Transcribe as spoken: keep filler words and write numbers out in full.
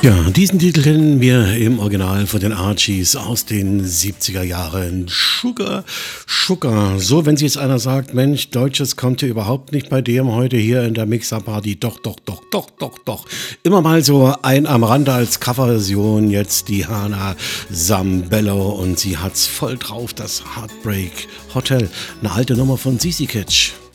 Ja, diesen Titel kennen wir im Original von den Archies aus den siebziger Jahren. Sugar, Sugar. So, wenn sich jetzt einer sagt, Mensch, Deutsches kommt hier überhaupt nicht bei dem heute hier in der Mixer-Party. Doch, doch, doch, doch, doch, doch. Immer mal so ein am Rande als Coverversion. Jetzt die Hannah Zambello und sie hat's voll drauf, das Heartbreak Hotel. Eine alte Nummer von Sisi Catch.